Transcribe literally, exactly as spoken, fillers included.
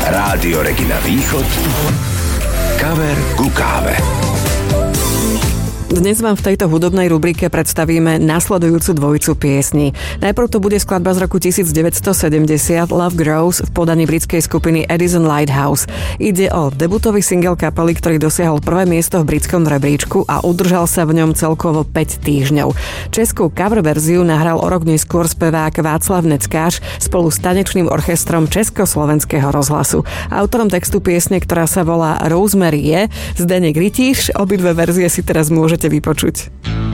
Rádio Regina Východ. Kaver ku káve. Dnes vám v tejto hudobnej rubrike predstavíme nasledujúcu dvojicu piesní. Najprv to bude skladba z roku devätnásťsedemdesiat Love Grows v podaní britskej skupiny Edison Lighthouse. Ide o debutový single kapely, ktorý dosiahol prvé miesto v britskom rebríčku a udržal sa v ňom celkovo päť týždňov. Českú cover verziu nahral o rok neskôr spevák Václav Neckář spolu s tanečným orchestrom Československého rozhlasu. Autorom textu piesne, ktorá sa volá Rosemary, je Zdeněk Rytíř. Obidve verzie si teraz môžete vypočuť.